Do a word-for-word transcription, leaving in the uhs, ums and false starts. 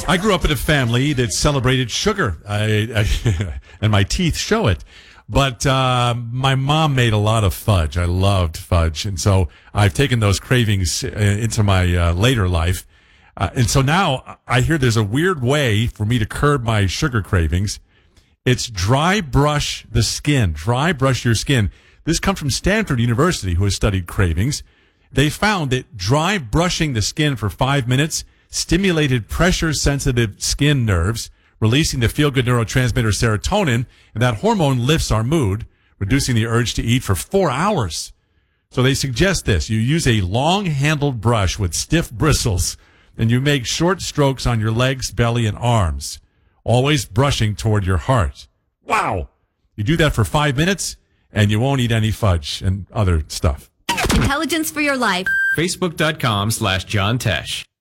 I grew up in a family that celebrated sugar, I, I, and my teeth show it. But uh, my mom made a lot of fudge. I loved fudge, and so I've taken those cravings into my uh, later life. Uh, and so now I hear there's a weird way for me to curb my sugar cravings. It's dry brush the skin. Dry brush your skin. This comes from Stanford University, who has studied cravings. They found that dry brushing the skin for five minutes stimulated pressure-sensitive skin nerves, releasing the feel-good neurotransmitter serotonin, and that hormone lifts our mood, reducing the urge to eat for four hours. So they suggest this. You use a long-handled brush with stiff bristles, and you make short strokes on your legs, belly, and arms, always brushing toward your heart. Wow! You do that for five minutes, and you won't eat any fudge and other stuff. Intelligence for your life. Facebook.com slash John Tesh.